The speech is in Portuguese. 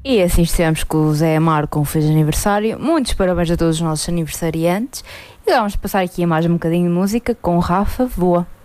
E assim estivemos com o Zé Marco, um feliz aniversário. Muitos parabéns a todos os nossos aniversariantes. E vamos passar aqui a mais um bocadinho de música com o Rafa Voa.